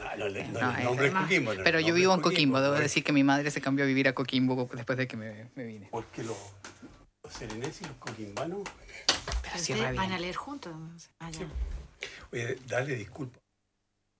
el nombre es Coquimbo. Pero yo vivo en Coquimbo. Debo decir que mi madre se cambió a vivir a Coquimbo después de que me vine. Porque los sereneses y los coquimbanos... Pero ¿Ustedes van a leer juntos? Oye, dale disculpa.